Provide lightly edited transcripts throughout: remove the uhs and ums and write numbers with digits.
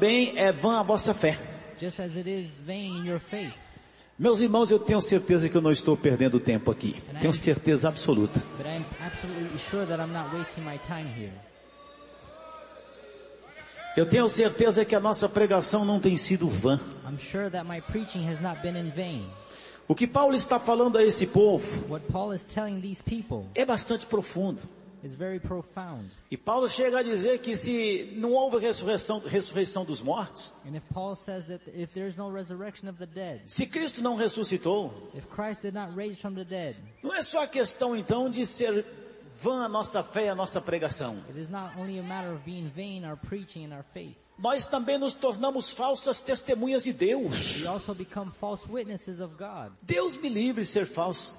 também é vã a vossa fé. just as it is vain in your faith. Meus irmãos, eu tenho certeza que eu não estou perdendo tempo aqui. Tenho certeza absoluta. But I'm absolutely sure that I'm not wasting my time here. Eu tenho certeza que a nossa pregação não tem sido vã. I'm sure that my preaching has not been in vain. O que Paulo está falando a esse povo What Paul is telling these people é bastante profundo. is very profound. E Paulo chega a dizer que se não houve ressurreição dos mortos, And if Paul says that if there is no resurrection of the dead, se Cristo não ressuscitou, if Christ did not raise from the dead, não é só a questão então de ser vã a nossa fé e a nossa pregação. it is not only a matter of being vain our preaching and our faith. Nós também nos tornamos falsas testemunhas de Deus. We also become false witnesses of God. Deus me livre de ser falso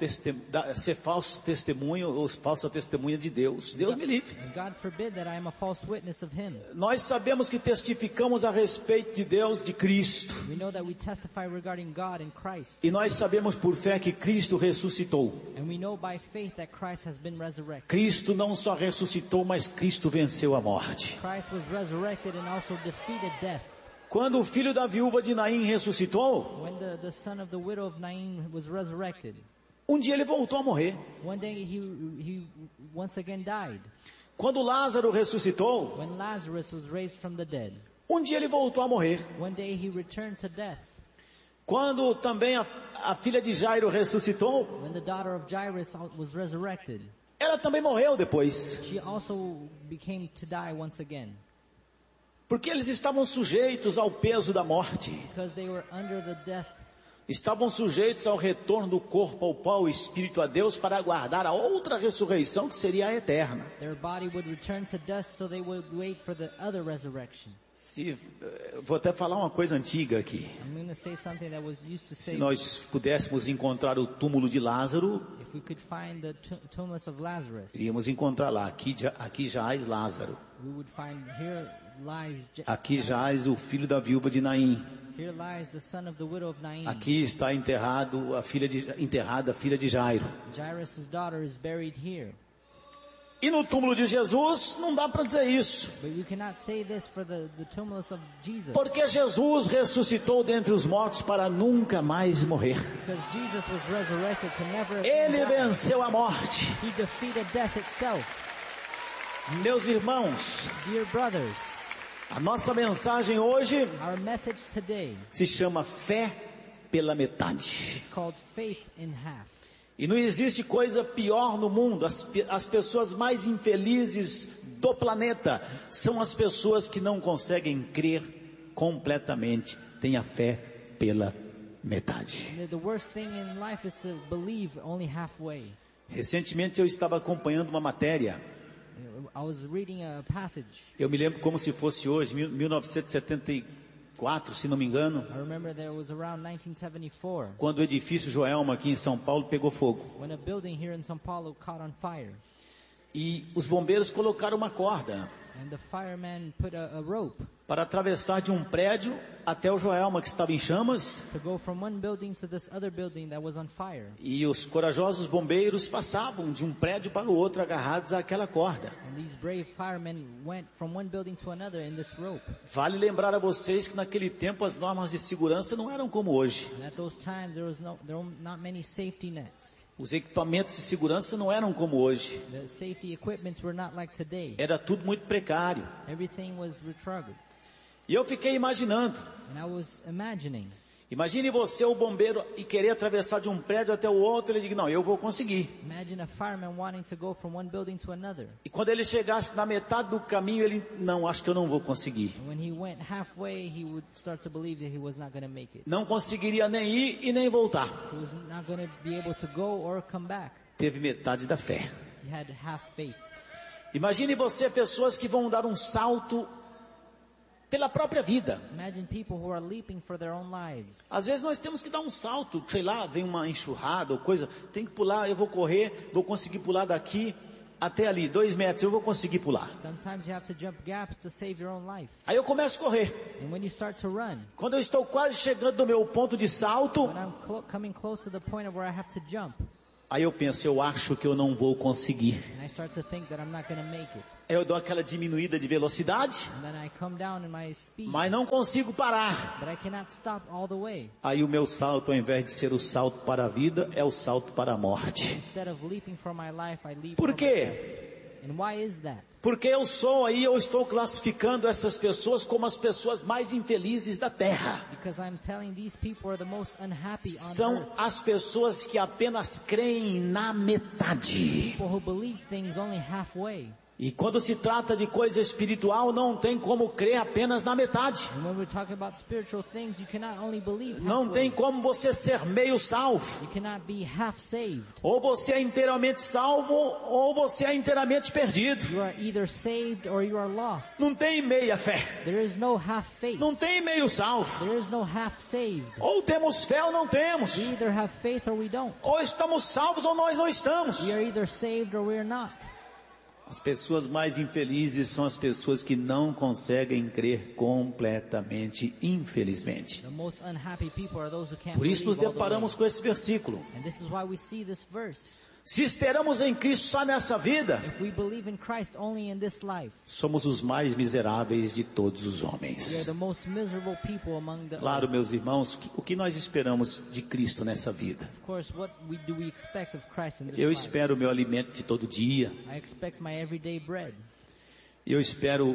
testemunho ou falsa testemunha de Deus. Deus me livre. And God forbid that I am a false witness of Him. Nós sabemos que testificamos a respeito de Deus, de Cristo. We know that we testify regarding God and Christ. E nós sabemos por fé que Cristo ressuscitou. And we know by faith that Christ has been resurrected. Cristo não só ressuscitou, mas Cristo venceu a morte. Christ was resurrected and also defeated death. Quando o filho da viúva de Naim ressuscitou, When the son of the widow of Nain was resurrected, um dia ele voltou a morrer. one day he once again died. Quando Lázaro ressuscitou, When Lazarus was raised from the dead, um dia ele voltou a morrer. one day he returned to death. Quando também a filha de Jairo ressuscitou, When the daughter of Jairus was resurrected, ela também morreu depois. she also became to die once again. Porque eles estavam sujeitos ao peso da morte. Because they were under the death. Estavam sujeitos ao retorno do corpo ao pó, o espírito a Deus, para aguardar a outra ressurreição que seria a eterna. Their body would return to dust, so they would wait for the other resurrection. Vou até falar uma coisa antiga aqui. I'm going to say something that was used to say. Se nós pudéssemos encontrar o túmulo de Lázaro, If we could find the tombs of Lazarus, iríamos encontrar lá. Aqui jaz Lázaro. we would find here lies Aqui jaz o filho da viúva de Naim. here lies the son of the widow of Nain. Aqui está enterrada a filha de Jairo. Jairus' daughter is buried here. E no túmulo de Jesus não dá para dizer isso. But you cannot say this for the tumulus of Jesus. Porque Jesus ressuscitou dentre os mortos para nunca mais morrer. Because Jesus was resurrected to never Ele die. venceu a morte. He defeated death itself. Meus irmãos, Dear brothers, a nossa mensagem hoje our message today se chama fé pela metade. is called faith in half. E não existe coisa pior no mundo. As pessoas mais infelizes do planeta são as pessoas que não conseguem crer completamente. Têm a fé pela metade. The worst thing in life is to believe only halfway. Recentemente eu estava acompanhando uma matéria. I was reading a passage. Eu me lembro como se fosse hoje, 1974, se não me engano. I remember that it was around 1974 Quando o edifício Joelma aqui em São Paulo pegou fogo. when a building here in São Paulo caught on fire. E os bombeiros colocaram uma corda And the firemen put a rope para atravessar de um prédio até o Joelma que estava em chamas. to go from one building to this other building that was on fire. E os corajosos bombeiros passavam de um prédio para o outro agarrados àquela corda. And these brave firemen went from one building to another in this rope. Vale lembrar a vocês que naquele tempo as normas de segurança não eram como hoje. And at those times there were not many safety nets. Os equipamentos de segurança não eram como hoje. The safety equipments were not like today. Era tudo muito precário. Everything was retarded. E eu fiquei imaginando. And I was imagining. Imagine você, o bombeiro, e querer atravessar de um prédio até o outro. Ele diz, não, eu vou conseguir. Imagine a fireman wanting to go from one building to another. E quando ele chegasse na metade do caminho, ele, não, acho que eu não vou conseguir. And when he went halfway, he would start to believe that he was not going to make it. Não conseguiria nem ir e nem voltar. He was not going to be able to go or come back. Teve metade da fé. He had half faith. Imagine você, pessoas que vão dar um salto pela própria vida. Imagine people who are leaping for their own lives. Às vezes nós temos que dar um salto, sei lá, vem uma enxurrada ou coisa, tem que pular, eu vou correr, vou conseguir pular daqui até ali, 2 metros, eu vou conseguir pular. Sometimes you have to jump gaps to save your own life. Aí eu começo a correr. And when you start to run, Quando eu estou quase chegando no meu ponto de salto, when I'm coming close to the point of where I have to jump, Aí eu penso, eu acho que eu não vou conseguir. And I start to think that I'm not going to make it. Eu dou aquela diminuída de velocidade, And then I come down in my speed. mas não consigo parar. But I cannot stop all the way. Aí o meu salto, ao invés de ser o salto para a vida, é o salto para a morte. Instead of leaping for my life, I leap Por for quê? my death. And why is that? Porque eu estou classificando essas pessoas como as pessoas mais infelizes da terra. Because I'm telling these people are the most unhappy on São earth. as pessoas que apenas creem na metade. People who believe things only halfway. E quando se trata de coisa espiritual, não tem como crer apenas na metade. And when we're talking about spiritual things, you cannot only believe Não tem halfway. como você ser meio salvo. You cannot be half saved. Ou você é inteiramente salvo, ou você é inteiramente perdido. You are either saved or you are lost. Não tem meia fé. There is no half faith. Não tem meio salvo. There is no half saved. Ou temos fé ou não temos. We either have faith or we don't. Ou estamos salvos ou nós não estamos. We are either saved or we are not. As pessoas mais infelizes são as pessoas que não conseguem crer completamente, infelizmente. The most unhappy people are those who can't Por isso nos believe all the way. deparamos com esse versículo. And this is why we see this verse. Se esperamos em Cristo só nessa vida, If we believe in Christ only in this life, somos os mais miseráveis de todos os we are homens. the most miserable people among the Claro, earth. meus irmãos, o que nós esperamos de Cristo nessa vida? Of course, what do we expect of Christ in this Eu life? espero o meu alimento de todo dia. I expect my everyday bread. Eu espero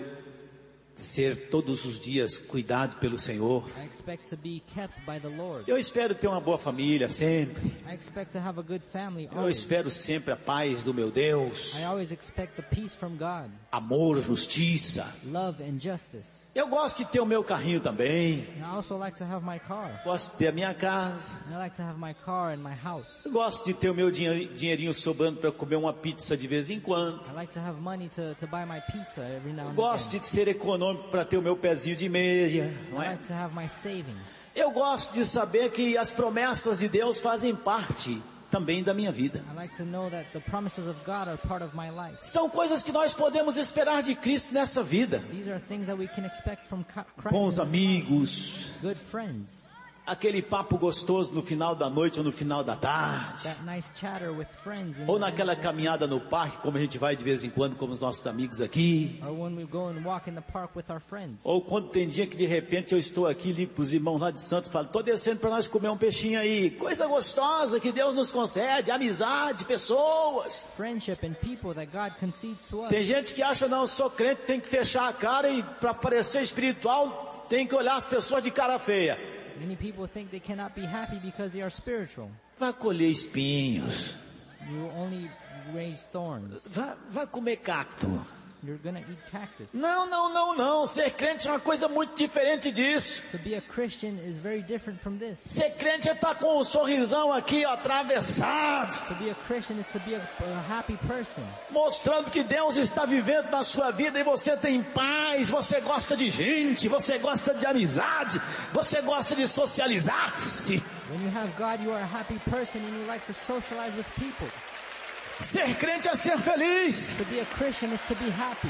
ser todos os dias cuidado pelo Senhor. I expect to be kept by the Lord. Eu espero ter uma boa família sempre. I expect to have a good family Eu always. espero sempre a paz do meu Deus. I always expect the peace from God, Amor, justiça. love and justice. Eu gosto de ter o meu carrinho também. And I also like to have my car. Gosto de ter a minha casa. And I like to have my car and my house. Eu gosto de ter o meu dinheirinho sobrando para comer uma pizza de vez em quando. I like to have money to buy my pizza every now and Gosto again. de ser econômico para ter o meu pezinho de meia, não I é? like to have my savings. Eu gosto de saber que as promessas de Deus fazem parte também da minha vida. I like to know that the promises of God are part of my life. São coisas que nós podemos esperar de Cristo nessa vida. These are things that we can expect from Christ. Bons amigos, Good friends. aquele papo gostoso no final da noite ou no final da tarde, That nice chatter with friends. ou naquela caminhada no parque, como a gente vai de vez em quando com os nossos amigos aqui, Or when we go and walk in the park with our friends. ou quando tem dia que de repente eu estou aqui, ligo para os irmãos lá de Santos, falo, estou descendo para nós comer um peixinho aí, coisa gostosa que Deus nos concede, amizade, pessoas. Friendship and people that God concedes to us. Tem gente que acha, não, eu sou crente, tem que fechar a cara e para parecer espiritual tem que olhar as pessoas de cara feia. Many people think they cannot be happy because they are spiritual. Vai colher espinhos, You only raise thorns. vai comer cacto. You're gonna eat cactus. Não, ser crente é uma coisa muito diferente disso. To be a Christian is very different from this. Ser crente é estar com um sorrisão aqui, ó, atravessado, To be a Christian is to be a happy person. mostrando que Deus está vivendo na sua vida e você tem paz, você gosta de gente, você gosta de amizade, você gosta de socializar-se. When you have God, you are a happy person and you like to socialize with people. Ser crente é ser feliz. To be a Christian is to be happy.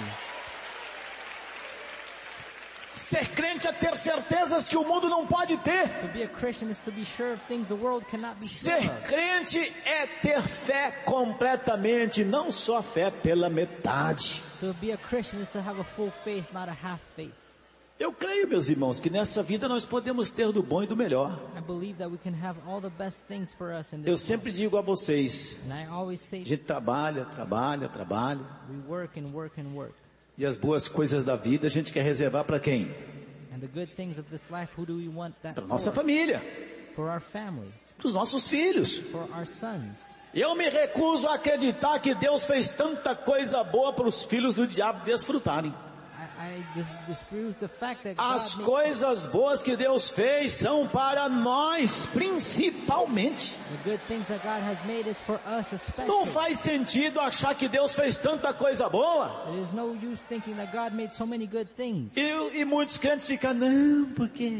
Ser crente é ter certezas que o mundo não pode ter. To be a Christian is to be sure of things the world cannot be sure Ser of. crente é ter fé completamente, não só fé pela metade. To be a Christian is to have a full faith, not a half faith. Eu creio, meus irmãos, que nessa vida nós podemos ter do bom e do melhor. I believe that we can have all the best things for us in Eu this sempre digo a vocês, world. And I always say a gente trabalha, we work and work and work. e as boas coisas da vida a gente quer reservar para quem? And the good things of this life, who do we want that Para nossa for? família, For our family, para os nossos filhos. for our sons. Eu me recuso a acreditar que Deus fez tanta coisa boa para os filhos do diabo desfrutarem. I dispute the fact that As God coisas boas que Deus fez são para nós, principalmente. the good things that God has made is for us especially. Não faz sentido achar que Deus fez tanta coisa boa. There is no use thinking that God made so many good things. E muitos crentes ficam, não, porque.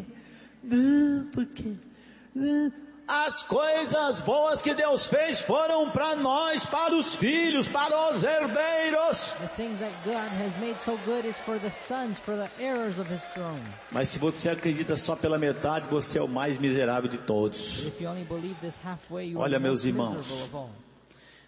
As coisas boas que Deus fez foram para nós, para os filhos, para os herdeiros. The things that God has made so good is for the sons, for the heirs of His throne. Mas se você acredita só pela metade, você é o mais miserável de todos. If you only believe this halfway, you Olha, are the meus most irmãos. miserable of all.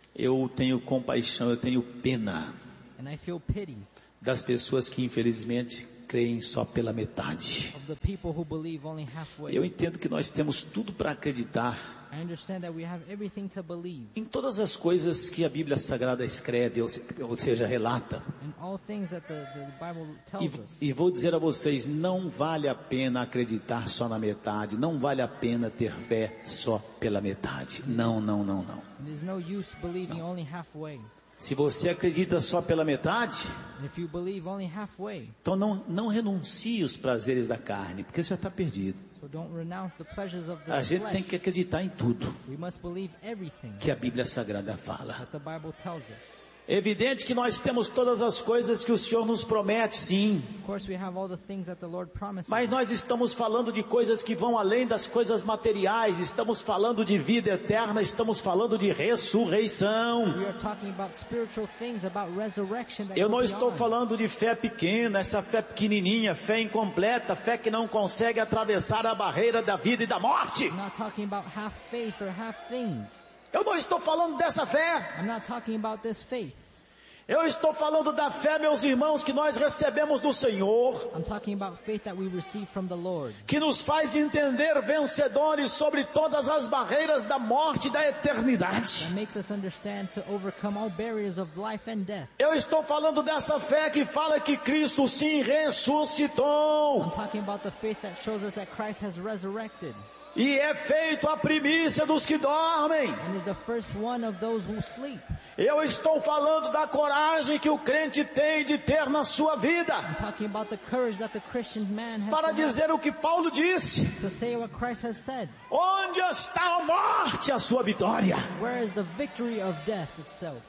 Eu tenho compaixão, eu tenho pena and I feel pity das pessoas que infelizmente creem só pela metade. of the people who believe only halfway. Eu entendo que nós temos tudo para acreditar I understand that we have everything to believe em todas as coisas que a Bíblia Sagrada escreve, ou seja, relata. in all things that the Bible tells us. E vou dizer a vocês, não vale a pena acreditar só na metade, não vale a pena ter fé só pela metade. Não, não, não, não. And there's no use believing only halfway. Se você acredita só pela metade, And if you believe only halfway, então não renuncie os prazeres da carne, porque você já está perdido. so don't renounce the pleasures of A the gente tem flesh. que acreditar em tudo We must believe everything que a Bíblia Sagrada fala. that the Bible tells us. É evidente que nós temos todas as coisas que o Senhor nos promete, sim. Of course, we have all the things that the Lord promises. Mas nós estamos falando de coisas que vão além das coisas materiais. Estamos falando de vida eterna, estamos falando de ressurreição. We are talking about spiritual things, about resurrection. That Eu go não estou beyond. falando de fé pequena, essa fé pequenininha, fé incompleta, fé que não consegue atravessar a barreira da vida e da morte. I'm not talking about half faith or half things. Eu não estou falando dessa fé. I'm not talking about this faith. Eu estou falando da fé, meus irmãos, que nós recebemos do Senhor, I'm talking about faith that we receive from the Lord. que nos faz entender vencedores sobre todas as barreiras da morte e da eternidade. That makes us understand to overcome all barriers of life and death. Eu estou falando dessa fé que fala que Cristo sim I'm ressuscitou talking about the faith that shows us that Christ has resurrected e é feito a primícia dos que dormem. and is the first one of those who sleep. Eu estou falando da coragem que o crente tem de ter na sua vida I'm talking about the courage that the Christian man has para to have dizer o que Paulo disse: to say what Christ has said. onde está a morte, a sua vitória? Where is the victory of death itself?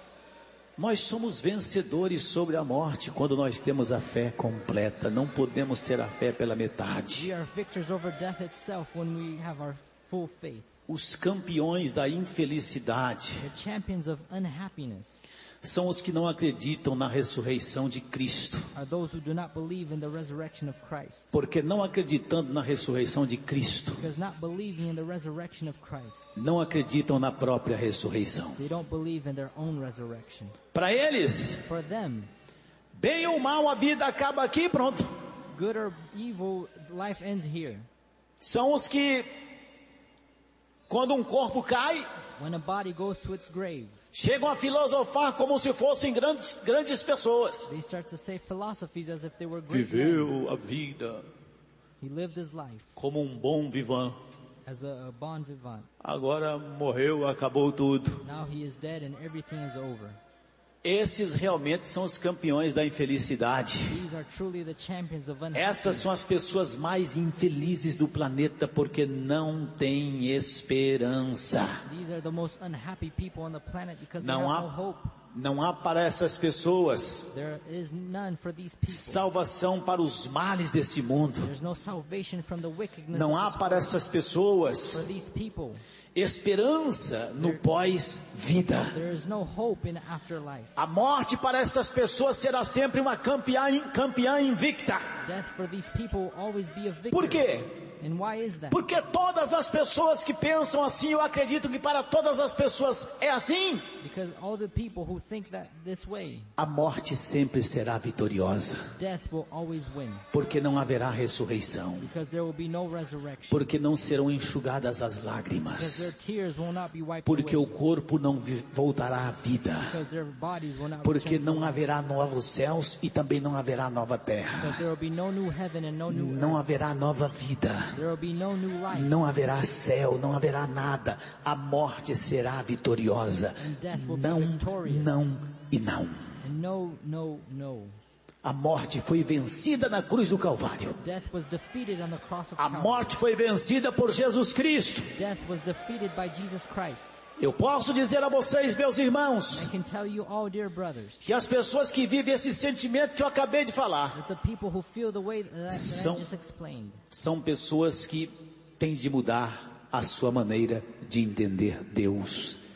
Nós somos vencedores sobre a morte quando nós temos a fé completa. Não podemos ter a fé pela metade. We are victors over death itself when we have our full faith. Os campeões da infelicidade The champions of unhappiness são os que não acreditam na ressurreição de Cristo. are those who do not believe in the resurrection of Christ. Porque não acreditando na ressurreição de Cristo, Because not believing in the resurrection of Christ, não acreditam na própria ressurreição. they don't believe in their own resurrection. Para eles, For them, bem ou mal, a vida acaba aqui e pronto. good or evil, life ends here. São os que, quando um corpo cai, When a body goes to its grave, chegam a filosofar como se fossem grandes pessoas. they start to say philosophies as if they were great men. Viveu a vida He lived his life como um bom vivant. as a bon vivant. Agora morreu, acabou tudo. Now he is dead and everything is over. Esses realmente são os campeões da infelicidade. These are truly the champions of Essas unhappiness. são as pessoas mais infelizes do planeta porque não têm esperança. These are the most unhappy people on the planet because they Não have no há, hope. não há para essas pessoas There is none for these people. salvação para os males desse mundo. There's no salvation from the wickedness Não of há this para world. essas pessoas For these people, esperança no pós-vida. there is no hope in afterlife. A morte para essas pessoas será sempre uma campeã invicta. Death for these people will always be a victory. Por quê? And why is that? Porque todas as pessoas que pensam assim, eu acredito que para todas as pessoas é assim. Because all the people who think that this way, A morte sempre será vitoriosa, death will always win. porque não haverá ressurreição, Because there will be no resurrection. porque não serão enxugadas as Because their lágrimas, tears will not be wiped porque away. o corpo não voltará à vida, Because their bodies will not porque return to não life. haverá novos céus e também não haverá nova Because terra, there will be no new heaven and no new não earth. haverá nova vida, There will be no new life. não haverá céu, não haverá nada. A morte será vitoriosa. And death will be Não, victorious. não e não. And no, no, no. A morte foi vencida na cruz do Calvário. Death was defeated on the cross of A Calvary. morte foi vencida por Jesus Cristo. Death was defeated by Jesus Christ. Eu posso dizer a vocês, meus irmãos, I can tell you all, dear brothers, que as pessoas que vivem esse sentimento que eu acabei de falar, that the people who feel the way that I São- just explained são pessoas que têm de mudar a sua maneira de entender Deus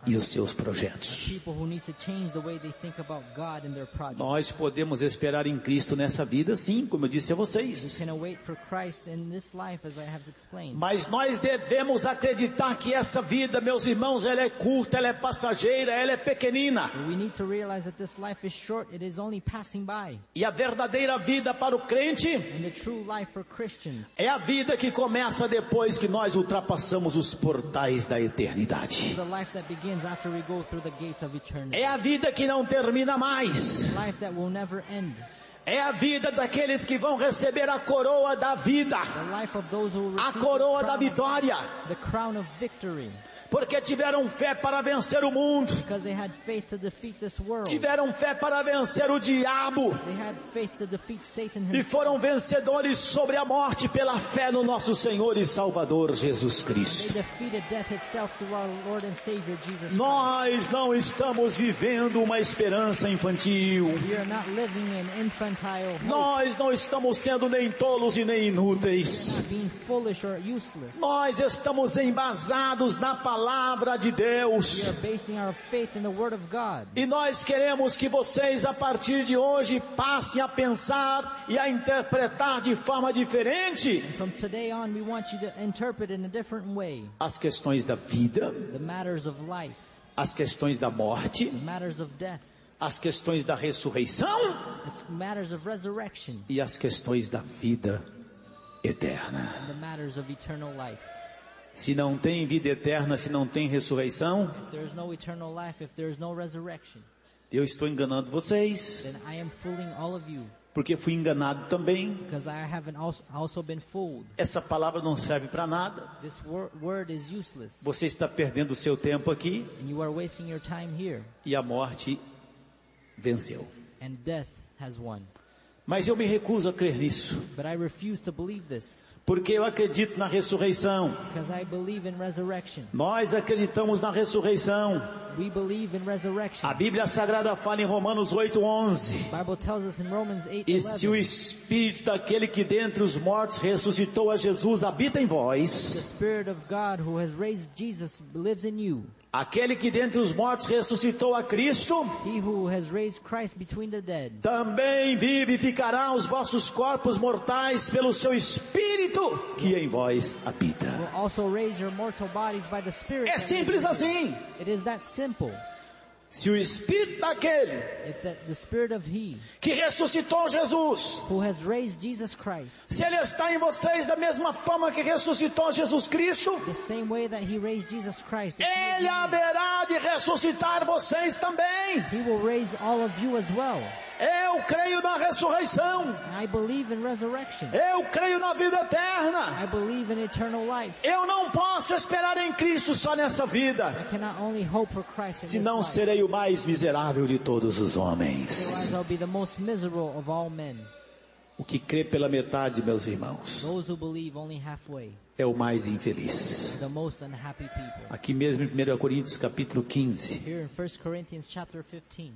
e os seus projetos. People who need to change the way they think about God and their projects. Nós podemos esperar em Cristo nessa vida, sim, como eu disse a We vocês. can await for Christ in this life, as I have explained. Mas nós devemos acreditar que essa vida, meus irmãos, ela é curta, ela é passageira, ela é pequenina. We need to realize that this life is short, it is only passing by. E a verdadeira vida para o crente And the true life for Christians é a vida que começa depois que nós ultrapassamos os portais da eternidade. is the life that begins after we go through the gates of eternity. É a vida que não termina mais. Life that will never end. É a vida daqueles que vão receber a coroa da vida, The life of those who will a receive coroa da vitória, the crown of victory. porque tiveram fé para vencer o mundo, Because they had faith to defeat this world. tiveram fé para vencer o diabo, They had faith to defeat Satan e himself. foram vencedores sobre a morte pela fé no nosso Senhor e Salvador Jesus They Cristo. defeated death itself through our Lord and Savior Jesus Christ. Nós não estamos vivendo uma esperança infantil. We are not living in infantile hope, Nós não estamos sendo nem tolos e nem inúteis. being foolish or useless. Nós estamos embasados na palavra de We Deus. are basing our faith in the Word of God. E nós queremos que vocês, a partir de hoje, passem a pensar e a interpretar de forma diferente From today on, we want you to interpret in a different way as questões da vida, the matters of life, as questões da morte, the matters of death, as questões da ressurreição the matters of resurrection, e as questões da vida eterna. and the matters of eternal life. Se não tem vida eterna, se não tem ressurreição, If there is no eternal life, if there is no resurrection, eu estou enganando vocês, then I am fooling all of you, porque fui enganado também. because I haven't also been fooled. Essa palavra não serve para nada. This word is useless, Você está perdendo o seu tempo aqui and you are wasting your time here, e a morte venceu. and death has won. Mas eu me recuso a crer nisso, But I refuse to believe this, porque eu acredito na ressurreição. because I believe in resurrection. Nós acreditamos na ressurreição. We believe in resurrection. A Bíblia Sagrada fala em Romanos 8:11. The Bible tells us in Romans E se o 8:11, Espírito daquele que dentre os mortos ressuscitou a Jesus habita em the vós, Spirit of God who has raised Jesus lives in you. aquele que dentre os mortos ressuscitou a Cristo, He who has raised Christ between the dead também vivificará os vossos corpos mortais pelo seu Espírito que em vós habita. will also raise your mortal bodies by the Spirit. É that simples lives in you. assim. It is that simple. Se o Espírito daquele If the Spirit of He que ressuscitou Jesus, who has raised Jesus Christ, se Ele está em vocês da mesma forma que ressuscitou Jesus Cristo, the same way that He raised Jesus Christ, if He is Ele in you, haverá de ressuscitar vocês também. He will raise all of you as well. Eu creio na ressurreição. And I believe in resurrection. Eu creio na vida eterna. I believe in eternal life. Eu não posso esperar em Cristo só nessa vida, I cannot only hope for Christ in this senão life. serei o mais miserável de todos os Otherwise homens. I'll be the most miserable of all men. O que crê pela metade, meus irmãos, Those who believe only halfway, é o mais infeliz. the most unhappy people. Aqui mesmo em 1 Coríntios capítulo 15, Here in 1 Corinthians chapter 15,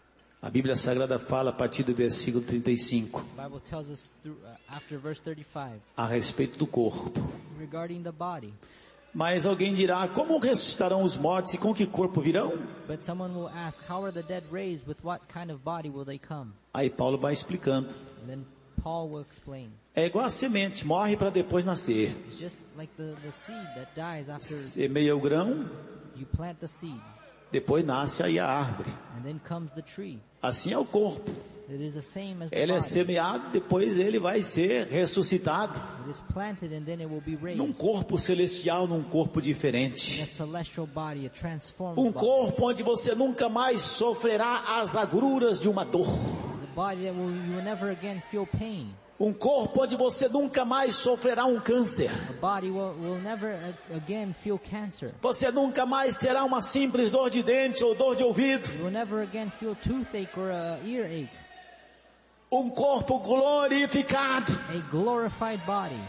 a Bíblia Sagrada fala a partir do versículo 35, the Bible tells us after verse 35 a respeito do corpo. regarding the body. Mas alguém dirá, como ressuscitarão os mortos e com que corpo virão? But someone will ask, how are the dead raised? With what kind of body will they come? Aí Paulo vai explicando. And then Paul will explain. É igual a semente, morre para depois nascer. It's just like the seed that dies after Semeia o grão, you plant the seed. depois nasce aí a árvore. And then comes the tree. Assim é o corpo. It is the same as the Ele é body. semeado, depois ele vai ser ressuscitado. It is planted and then it will be raised. Num corpo celestial, num corpo In a diferente. celestial body, a transformed Um body. corpo onde você nunca mais sofrerá as agruras de uma dor. The body that you will never again feel pain. Um corpo onde você nunca mais sofrerá um câncer. A body will never again feel cancer. Você nunca mais terá uma simples dor de dente ou dor de ouvido. You will never again feel toothache or a earache. Um corpo glorificado. A glorified body.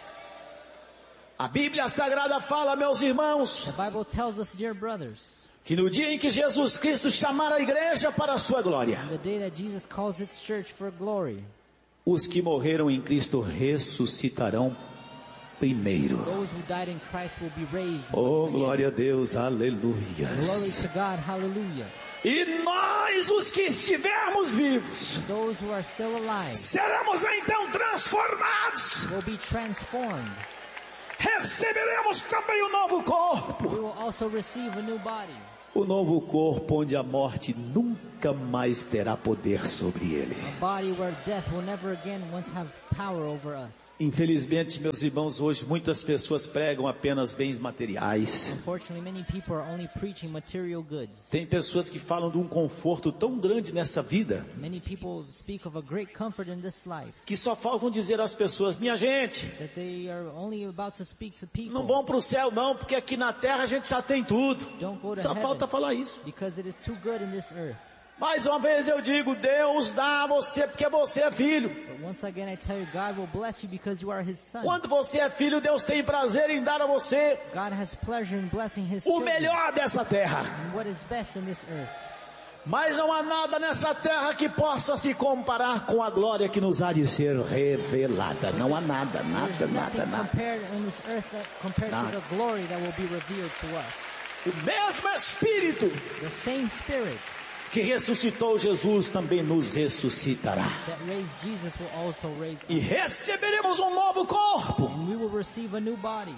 A Bíblia Sagrada fala, meus irmãos, The Bible tells us, dear brothers, que no dia em que Jesus Cristo chamar a igreja para a sua glória, on the day that Jesus calls His church for glory, os que morreram em Cristo ressuscitarão primeiro. Those who died in Christ will be raised. Oh, once again. glória a Deus, Glory aleluia. to God, hallelujah. E nós, os que estivermos vivos, Those who are still alive seremos então transformados. will be transformed. Receberemos também o novo corpo. We will also receive a new body. O novo corpo onde a morte nunca mais terá poder sobre ele. A body where death will never again once have power over us. Infelizmente, meus irmãos, hoje muitas pessoas pregam apenas bens materiais. Unfortunately, many people are only preaching material goods. Tem pessoas que falam de um conforto tão grande nessa vida, Many people speak of a great comfort in this life que só faltam dizer às pessoas: minha gente, that they are only about to speak to people. não vão para o céu não, porque aqui na terra a gente já tem tudo. Don't go to Só heaven falta falar isso. because it is too good in this earth. Mais uma vez eu digo, Deus dá a você porque você é filho. But once again I tell you, God will bless you because you are His son. Quando você é filho, Deus tem prazer em dar a você God has pleasure in blessing His o children melhor dessa terra. and what is best in this earth. Mas não há nada nessa terra que possa se comparar com a glória que nos há de ser revelada. Não há nada, There's nada, nothing nada, nada. compared in this earth that compared Nada. to the glory that will be revealed to us. O mesmo Espírito The same Spirit que ressuscitou Jesus também nos ressuscitará. that raised Jesus will also raise E us. receberemos um novo corpo. And we will receive a new body.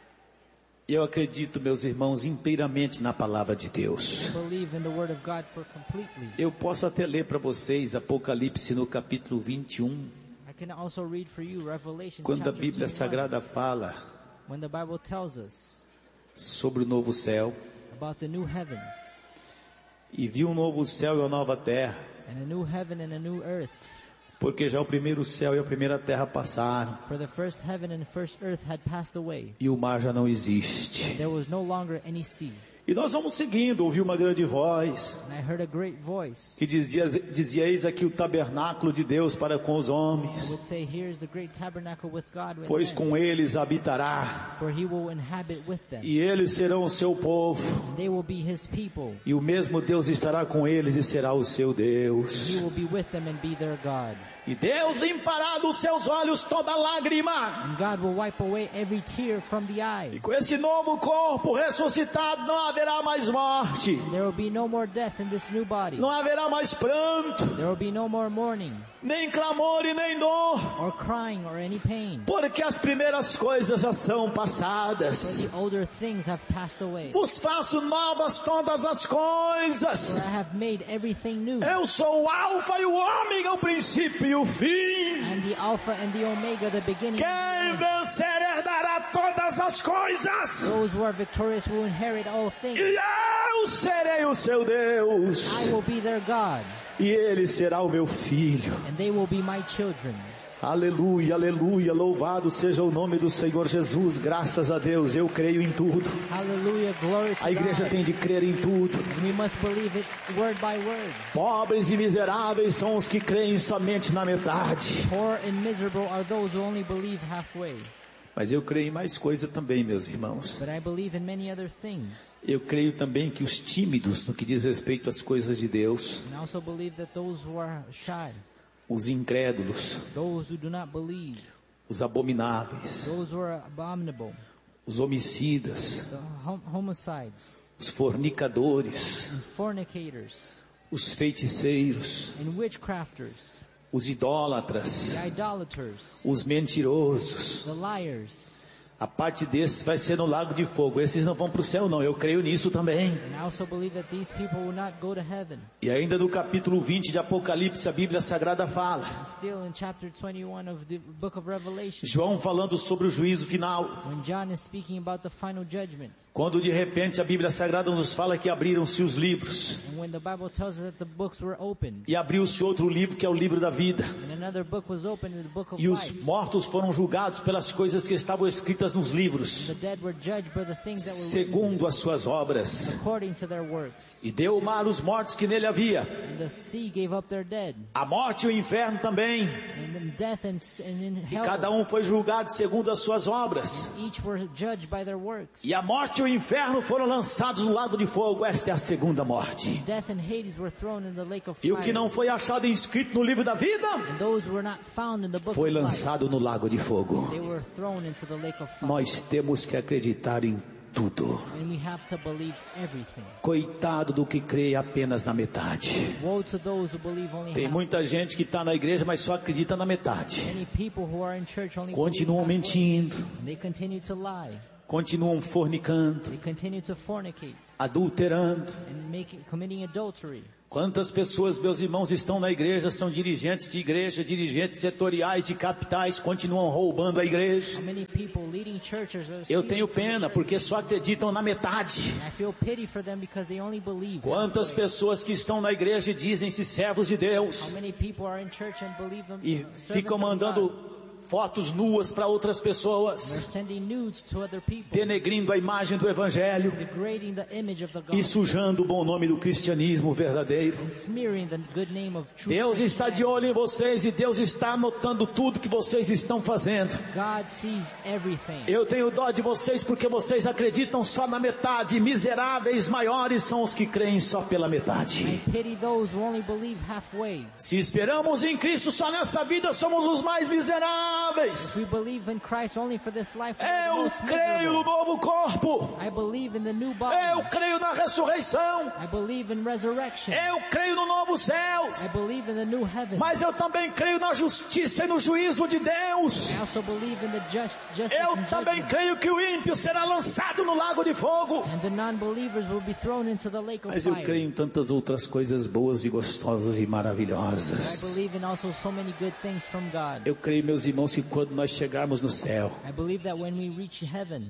Eu acredito, meus irmãos, inteiramente na palavra de Deus. I believe in the Word of God for completely. Eu posso até ler para vocês Apocalipse no capítulo 21, I can also read for you Revelation quando a chapter Bíblia 21, Sagrada fala when the Bible tells us sobre o novo céu. about the new heaven E viu um novo céu e uma nova terra, and a new heaven and a new earth. porque já o primeiro céu e a primeira terra passaram, For the first heaven and the first earth had passed away. e o mar já não existe. There was no longer any sea. E nós vamos seguindo, ouvi uma grande voz And I heard a great voice que dizia eis aqui o tabernáculo de Deus para com os that homens, would say, here is the great tabernacle with God with pois men, com eles habitará, for He will inhabit with them. e eles serão o seu povo, And they will be His people. e o mesmo Deus estará com eles e será o seu He Deus. will be with them and be their God. E Deus limpará dos seus olhos toda lágrima. And God will wipe away every tear from the E eye. com esse novo corpo ressuscitado não haverá mais morte, And there will be no more death in this new body. não haverá mais pranto, There will be no more mourning nem clamor e nem dor, or crying or any pain. porque as primeiras coisas já são For passadas. the older things have passed away. Vos faço novas todas as For coisas. I have made everything new. Eu sou o Alfa e o Ômega, o princípio e o fim. And the Alpha and the Omega, the beginning. Quem and the end. vencer herdará todas as coisas. Those who are victorious will inherit all things. E eu serei o seu Deus. I will be their God, E ele será o meu filho. and they will be my children. Aleluia, aleluia, louvado seja o nome do Senhor Jesus, graças a Deus, eu creio em tudo. Hallelujah, glory to A igreja God. tem de crer em tudo. And we must believe it word by word. Pobres e miseráveis são os que creem somente na metade. Poor and miserable are those who only believe halfway. Mas eu creio em mais coisa também, meus irmãos. But I believe in many other things. Eu creio também que os tímidos, no que diz respeito às coisas de Deus, And I also believe that those who are shy, os incrédulos, those who do not believe, os abomináveis, those who are abominable, os homicidas, the homicides, os fornicadores, and fornicators, os feiticeiros, and witchcrafters, os idólatras, the idolaters, os mentirosos. the liars. A parte desses vai ser no lago de fogo. Esses não vão para o céu não, eu creio nisso também. And I also believe that these people will not go to heaven. E ainda no capítulo 20 de Apocalipse, a Bíblia Sagrada fala, And still in chapter 21 of the book of Revelation, João falando sobre o juízo final, when John is speaking about the final judgment, quando de repente a Bíblia Sagrada nos fala que abriram-se os livros, and when the Bible tells us that the books were opened, e abriu-se outro livro que é o livro da vida, and another book was opened, the book of e os life, mortos foram julgados pelas coisas que estavam escritas escritas nos livros, The dead were judged by the things that were segundo as suas obras. written according to their works. E deu o mar os mortos que nele havia. And the sea gave up their dead. A morte e o inferno também. And then death and in E hell. cada um foi julgado segundo as suas obras. Each were judged by their works. E a morte e o inferno foram lançados no lago de fogo. Esta é a segunda morte. Death and Hades were thrown in the lake of E o fire. que não foi achado inscrito no livro da vida, And those who were not found in the book foi of life, lançado no lago de fogo. they were thrown into the lake of fire. Nós temos que acreditar em tudo. And we have to believe everything. Coitado do que crê apenas na metade. Woe to those who believe only Tem half. muita gente que está na igreja, mas só acredita na metade. Many people who are in church only Continuam believe halfway. mentindo, And they continue to lie. continuam fornicando, They continue to fornicate adulterando. and committing adultery. Quantas pessoas, meus irmãos, estão na igreja, são dirigentes de igreja, dirigentes setoriais de capitais, continuam roubando a igreja. How many people leading churches are Eu stealing tenho from the pena, church? porque só acreditam na metade. I feel pity for them because they only believe Quantas halfway. pessoas que estão na igreja e dizem-se servos de How Deus many people are in church and believe them e servants ficam of God? mandando fotos nuas para outras They're pessoas, sending nudes to other people, denegrindo a imagem do evangelho degrading the image of the e gospel, sujando o bom nome do cristianismo verdadeiro. and smearing the good name of true Deus está de olho em vocês e Deus está anotando tudo que vocês estão fazendo. God sees everything. Eu tenho dó de vocês porque vocês acreditam só na metade. Miseráveis maiores são os que creem só pela metade. I pity those who only believe halfway. Se esperamos em Cristo só nessa vida, somos os mais miseráveis. If we believe in Christ only for this life, we're the Eu most creio no miserable. novo corpo. I believe in the new body. Eu creio na ressurreição. I believe in resurrection. Eu creio no novo céu. I believe in the new heaven. Mas eu também creio na justiça e no juízo de Deus. I also believe in the justice Eu and também judgment. creio que o ímpio será lançado no lago de fogo. And the non-believers will be thrown into the lake of Mas eu fire. creio em tantas outras coisas boas e gostosas e I maravilhosas. believe in also so many good things from God. Eu creio, meus irmãos, que quando nós chegarmos no céu, I believe that when we reach heaven,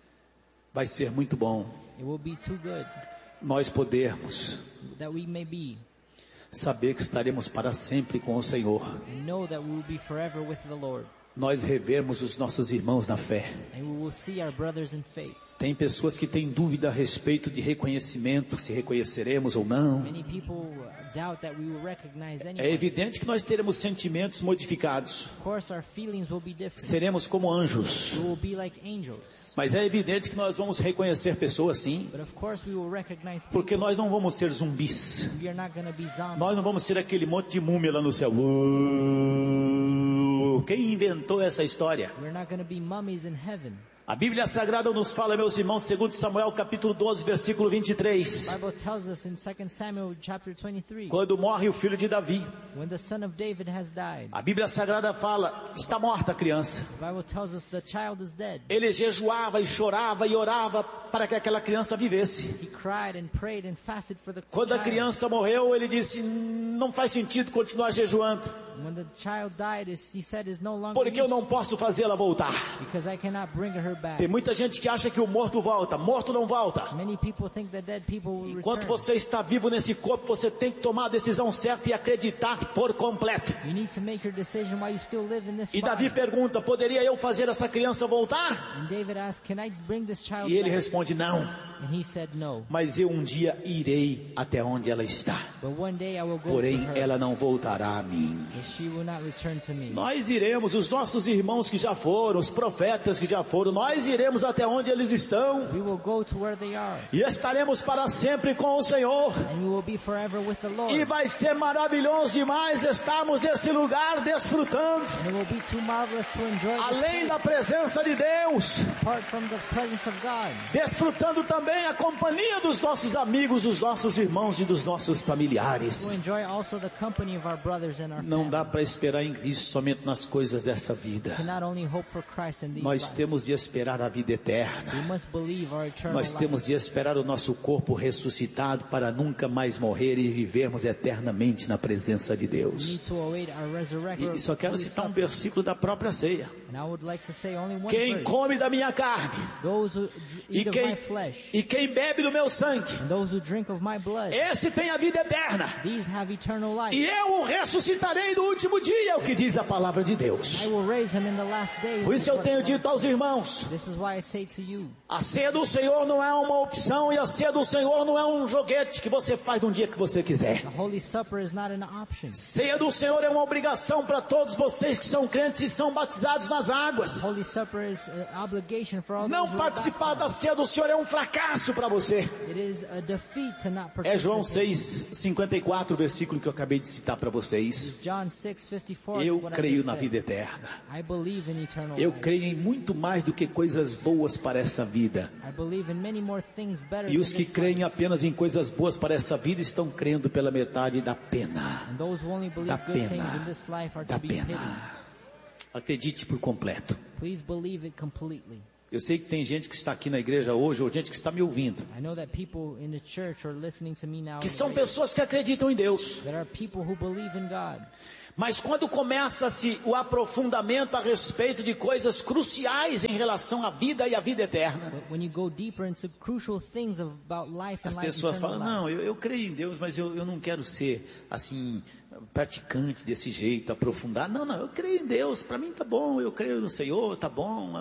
vai ser muito bom it will be too good nós podermos that we may be saber que estaremos para sempre com o Senhor. and know that we will be forever with the Lord. Nós revermos os nossos irmãos na fé. And we will see our brothers in faith. Tem pessoas que têm dúvida a respeito de reconhecimento, se reconheceremos ou não. Many people doubt that we will recognize É anyone. evidente que nós teremos sentimentos modificados. Of course, our feelings will be different. Seremos como anjos. We will be like angels. Mas é evidente que nós vamos reconhecer pessoas sim, But of course, we will recognize porque people. nós não vamos ser zumbis. We are not going to be zombies. Nós não vamos ser aquele monte de múmia lá no céu. Quem inventou essa história? We're not going to be mummies in heaven. A Bíblia Sagrada nos fala, meus irmãos, segundo Samuel capítulo 12, versículo 23. The Bible tells us in 2 Samuel chapter 23, Quando morre o filho de Davi, when the son of David has died, a Bíblia Sagrada fala, está morta a criança. the Bible tells us the child is dead. Ele jejuava e chorava e orava para que aquela criança vivesse. He cried and prayed and fasted for the Quando a child. criança morreu, ele disse, não faz sentido continuar jejuando, When the child died, he said, is no longer porque eu used, não posso fazê-la voltar. because I cannot bring her back. Tem muita gente que acha que o morto volta. Morto não volta. Many people think that dead people will Enquanto return. você está vivo nesse corpo, você tem que tomar a decisão certa e acreditar por completo. You need to make your decision while you still live in this E Davi body. pergunta, poderia eu fazer essa criança voltar? And David asked, can I bring this child E ele back? responde, não. And he said no. Mas eu um dia irei até onde ela está. But one day I will go Porém, to her. ela não voltará a mim. But she will not return to me. Nós iremos, os nossos irmãos que já foram, os profetas que já foram, nós iremos até onde eles estão. We will go to where they are. E estaremos para sempre com o Senhor. And we will be forever with the Lord. E vai ser maravilhoso demais estarmos nesse lugar desfrutando. And it will be too marvelous to enjoy this Além da place, presença de Deus, apart from the presence of God. desfrutando também a companhia dos nossos amigos, dos nossos irmãos e dos nossos To familiares. enjoy also the company of our brothers and our Não family. dá para esperar em Cristo somente nas coisas dessa vida. Cannot only hope for Christ in these Nós lives. temos de esperar a vida We eterna. must believe our eternal Nós life. temos de esperar o nosso corpo ressuscitado para nunca mais morrer e vivermos eternamente na presença de We Deus. need to await our resurrection. E só quero citar um versículo da própria ceia. And I would like to say only one Quem verse. come da minha carne Those who e eat of my flesh, e quem bebe do meu sangue, and those who drink of my blood, esse tem a vida eterna. these have eternal life. E eu o ressuscitarei no último dia, é o que diz a palavra de Deus. I will raise him in the last day. Por isso eu tenho dito aos irmãos, This is why I say to you, a ceia do Senhor não é uma opção, e a ceia do Senhor não é um joguete que você faz no dia que você quiser. the Holy Supper is not an option. Ceia do Senhor é uma obrigação para todos vocês que são crentes e são batizados nas águas. Holy Supper is an obligation for all Não those who are participar da baptized. ceia do Senhor é um fracasso para você. It is a defeat to not É João participate. 6:54, o versículo que eu acabei de citar para vocês. John 6:54. Eu what I creio just na said. vida eterna. I believe in eternal Eu life. creio em muito mais do que coisas boas para essa vida. I believe in many more things better E os than que this creem life. apenas em coisas boas para essa vida estão crendo pela metade da pena. And those who only believe Da good pena. things in this life are Da to be pitied. pena. Acredite por completo. Please believe it completely. Eu sei que tem gente que está aqui na igreja hoje, ou gente que está me ouvindo, I know that people in the church are listening to me now. que são pessoas que acreditam em Deus. There are people who believe in God. Mas quando começa-se o aprofundamento a respeito de coisas cruciais em relação à vida e à vida eterna, But when you go deeper into crucial things about life and as life pessoas eternal falam, life, não, eu creio em Deus, mas eu não quero ser, assim, praticante desse jeito, aprofundar. Não, eu creio em Deus, para mim tá bom, eu creio no Senhor, tá bom.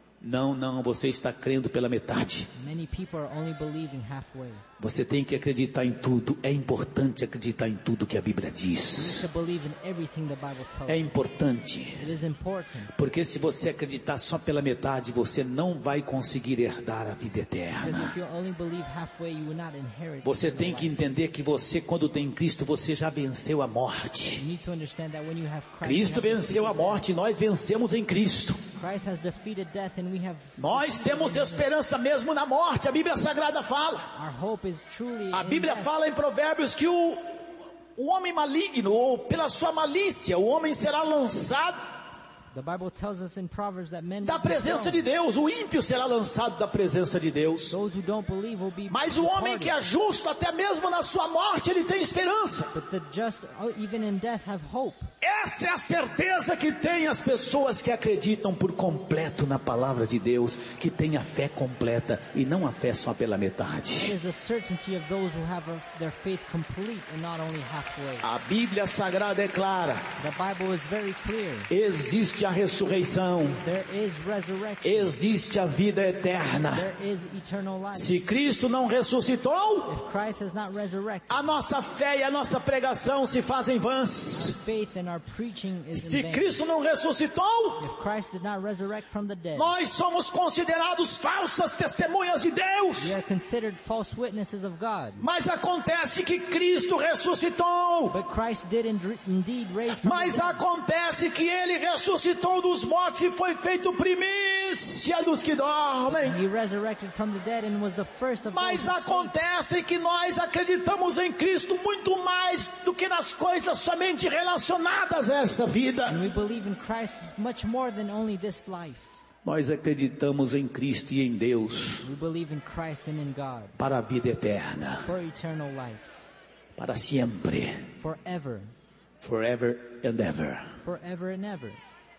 Não, você está crendo pela metade. many people are only believing halfway. Você tem que acreditar em tudo. É importante acreditar em tudo que a Bíblia You diz. need to believe in everything the Bible tells É you. importante. It is important. Porque se você acreditar só pela metade, você não vai conseguir herdar a vida Because eterna. if you only believe halfway, you will not inherit Você eternal tem que life. entender que você, quando tem Cristo, você já venceu a You morte. need to understand that when you have Christ, Cristo you have venceu a defeated morte, nós vencemos em Cristo. death. Christ has defeated death and we have Nós temos esperança mesmo na morte, a Bíblia Sagrada fala. our hope is truly A in Bíblia death. fala em Provérbios que o homem maligno, ou pela sua malícia, o homem será lançado The Bible tells us in Proverbs that men da will be presença thrown. de Deus, o ímpio será lançado da presença de Deus. Those who don't believe will be Mas o homem que é departed. justo, até mesmo na sua morte, ele tem esperança. But the just, even in death, have hope. Essa é a certeza que tem as pessoas que acreditam por completo na palavra de Deus, que têm a fé completa e não a fé só pela It metade. is a certainty of those who have their faith complete and not only halfway. A Bíblia Sagrada é clara. The Bible is very clear. Existe a ressurreição, There is resurrection. existe a vida eterna. There is eternal life. Se Cristo não ressuscitou, If Christ has not resurrected, a nossa fé e a nossa pregação se fazem vãs. faith and our preaching is Se in vain. Cristo não ressuscitou, If Christ did not resurrect from the dead, nós somos considerados falsas testemunhas de Deus. we are considered false witnesses of God. Mas acontece que Cristo ressuscitou. But Christ did indeed raise from Mas the dead. acontece que Ele ressuscitou dos mortos e foi feito primícia dos que dormem. He resurrected from the dead and was the first of Mas those who sleep. acontece que nós acreditamos em Cristo muito mais do que nas coisas somente relacionadas a essa vida. And we believe in Christ much more than only this life. Nós acreditamos em Cristo e em Deus We believe in Christ and in God para a vida eterna, for eternal life, para sempre, forever, forever and ever. forever and ever.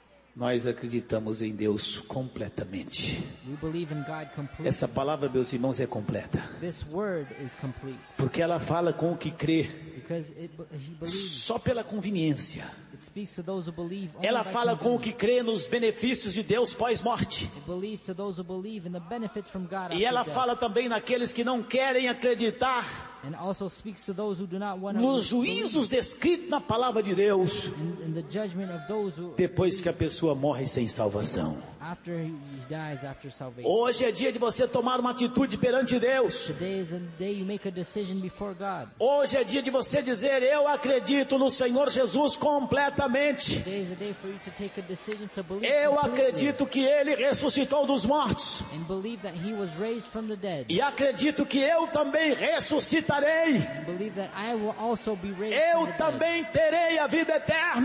Nós acreditamos em Deus completamente. We believe in God completely. Essa palavra, meus irmãos, é completa, This word is complete porque ela fala com o que crê, because he believes. só pela conveniência. It speaks to those who believe. Only Ela by fala com o convenience. que crê nos benefícios de Deus pós-morte. It believes to those who believe in the benefits from God E after ela death. fala também naqueles que não querem acreditar And also speaks to those who do not want to nos juízos descritos na palavra de Deus, in the judgment of those who depois que a pessoa morre sem salvação. after he dies after salvation. Hoje é dia de você tomar uma atitude perante Deus. Today is a day you make a decision before God. Hoje é dia de você dizer, eu acredito no Senhor Jesus completamente. Today is a day for you to take a decision to believe Eu completely acredito que Ele ressuscitou dos mortos. and believe that he was raised from the dead. E acredito que eu também ressuscitarei. And believe that I will also be raised Eu from the dead. também terei a vida eterna.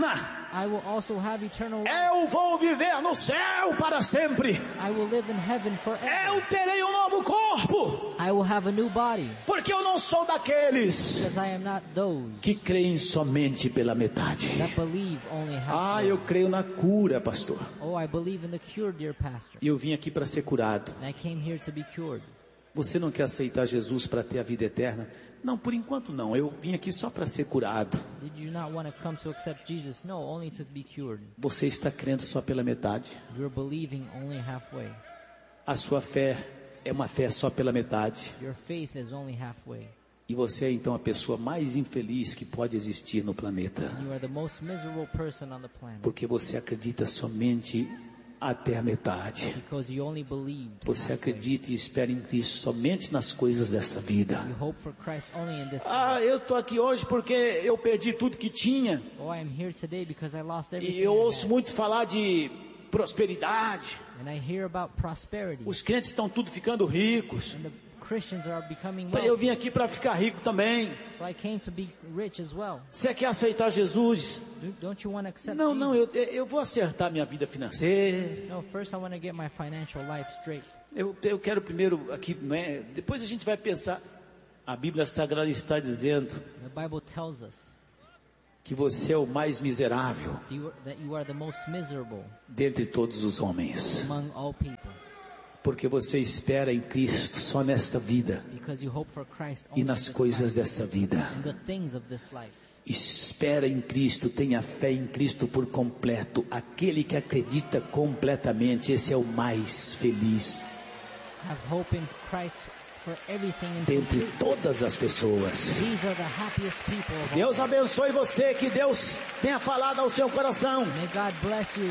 I will also have eternal life. Eu vou viver no céu para sempre. I will live in heaven forever. Eu terei um novo corpo. I will have a new body. Porque eu não sou daqueles Because I am not those que creem somente pela metade. that believe only half. Ah, eu creio na cura, pastor. Oh, I believe in the cure, dear pastor. E eu vim aqui para ser curado. And I came here to be cured. Você não quer aceitar Jesus para ter a vida eterna? Não, por enquanto não. Eu vim aqui só para ser curado. Did you not want to come to accept Jesus? No, only to be cured. Você está crendo só pela metade. You're believing only halfway. A sua fé é uma fé só pela metade. Your faith is only halfway. E você é então a pessoa mais infeliz que pode existir no planeta. You are the most miserable person on the planet. Porque você acredita somente até a metade. Because you only believed. Você acredita e espera em Cristo somente nas coisas dessa vida. You hope for Christ only in this Ah, eu estou aqui hoje porque eu perdi tudo que tinha. Oh, I am here today because I lost everything. E eu I ouço had. muito falar de prosperidade. And I hear about prosperity. Os crentes estão tudo ficando ricos. And the Christians are becoming Eu wealthy. vim aqui para ficar rico também. So I came to be rich as well. Você quer aceitar Jesus? Don't you want to accept Não, Jesus? eu vou acertar minha vida financeira. No, first I want to get my financial life straight. Eu quero primeiro aqui, né? Depois a gente vai pensar. A Bíblia Sagrada está dizendo The Bible tells us que você é o mais miserável that you are the most miserable dentre todos os homens. among all people. Porque você espera em Cristo só nesta vida Because you hope for Christ only e in nas this coisas life, dessa vida. in the things of this life. Espera em Cristo, tenha fé em Cristo por completo. Aquele que acredita completamente, esse é o mais feliz Have hope in Christ for everything in dentre completeness. todas as pessoas. These are the happiest people of all. Deus abençoe você, que Deus tenha falado ao seu coração. May God bless you.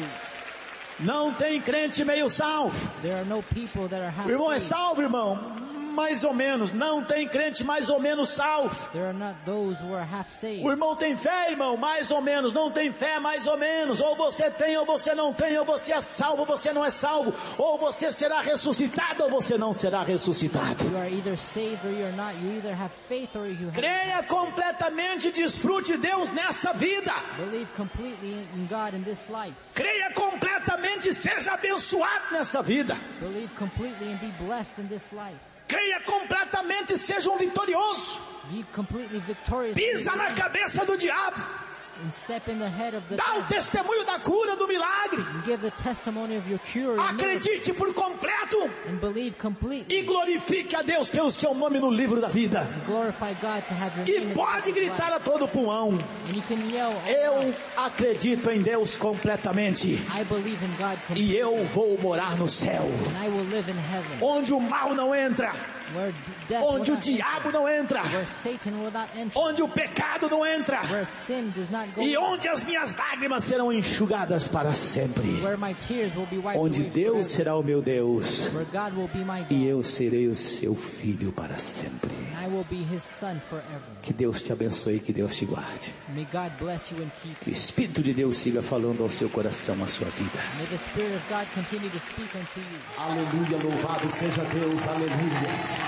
Não tem crente meio salvo. There are no people that are O irmão é half-saved. salvo, irmão? Mais ou menos. Não tem crente mais ou menos salvo. There are not those who are half-saved. O irmão tem fé, irmão? Mais ou menos. Não tem fé, mais ou menos. Ou você tem, ou você não tem. Ou você é salvo, ou você não é salvo. Ou você será ressuscitado, ou você não será ressuscitado. You are either saved or you're not. You either have faith or you have. Creia completamente, desfrute Deus nessa vida. Believe completely in God in this life. Creia completamente, seja abençoado nessa vida. Believe completely and be blessed in this life. Creia completamente, seja um vitorioso. Be completely victorious. Pisa na cabeça do diabo. And step in the head of the Dá o devil. testemunho da cura, do milagre. And give the testimony of your cure. Your miracle. Acredite por completo And believe completely. e glorifique a Deus pelo seu nome no livro da vida. And glorify God to have your E name in pode the book of gritar life. a todo pulmão: And you can yell, eu acredito em Deus completamente. I believe in God E completely. eu vou morar no céu, And I will live in heaven. onde o mal não entra, Where death will onde o not diabo enter. não entra, Where Satan will not enter. onde o pecado não entra, Where sin does not go. e onde as minhas lágrimas serão enxugadas para sempre. Where my tears will be wiped Onde away Deus forever. será o meu Deus Where God will be my God. e eu serei o seu filho para sempre. And I will be his son forever. Que Deus te abençoe, que Deus te guarde. May God bless you and keep Que o you. Espírito de Deus siga falando ao seu coração, à sua vida. May the Spirit of God continue to speak unto you. Aleluia, louvado seja Deus, aleluias.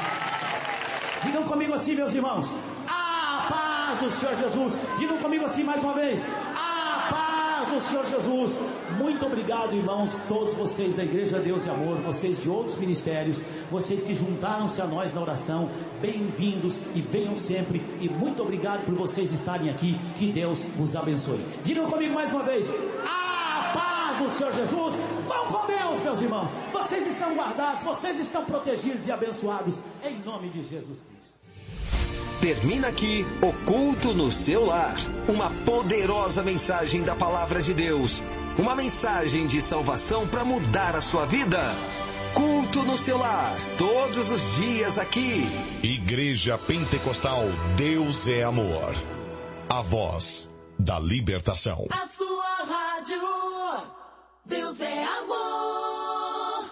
Digam comigo assim, meus irmãos: a paz do Senhor Jesus. Digam comigo assim mais uma vez: a paz do Senhor Jesus. Muito obrigado, irmãos, todos vocês da Igreja Deus e Amor, vocês de outros ministérios, vocês que juntaram-se a nós na oração. Bem-vindos e venham sempre. E muito obrigado por vocês estarem aqui. Que Deus vos abençoe. Digam comigo mais uma vez: a paz do Senhor Jesus. Vão com Deus, meus irmãos. Vocês estão guardados, vocês estão protegidos e abençoados em nome de Jesus Cristo. Termina aqui o Culto no Seu Lar. Uma poderosa mensagem da Palavra de Deus. Uma mensagem de salvação para mudar a sua vida. Culto no Seu Lar, todos os dias aqui. Igreja Pentecostal Deus é Amor. A voz da libertação. A sua rádio, Deus é amor.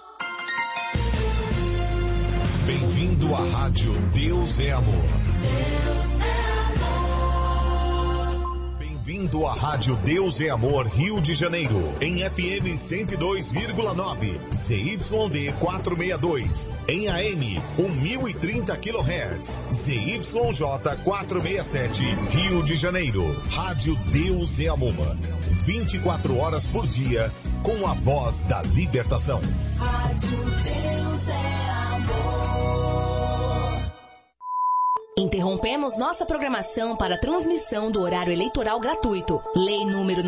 Bem-vindo à rádio Deus é Amor. Deus é amor. Bem-vindo à rádio Deus é Amor Rio de Janeiro, em FM 102,9, ZYD 462, em AM 1030 kHz, ZYJ 467, Rio de Janeiro. Rádio Deus é Amor. 24 horas por dia, com a voz da libertação. Rádio Deus é amor. Interrompemos nossa programação para a transmissão do horário eleitoral gratuito. Lei número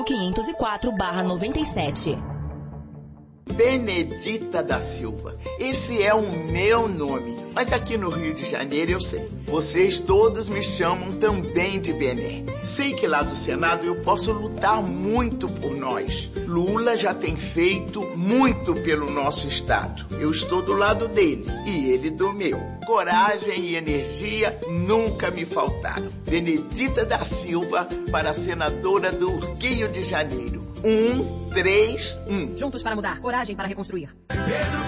9504/97. Benedita da Silva. Esse é o meu nome, mas aqui no Rio de Janeiro eu sei. Vocês todos me chamam também de Bené. Sei que lá do Senado eu posso lutar muito por nós. Lula já tem feito muito pelo nosso estado. Eu estou do lado dele e ele do meu. Coragem e energia nunca me faltaram. Benedita da Silva para a senadora do Rio de Janeiro. 1, 3, 1. Juntos para mudar, coragem para reconstruir.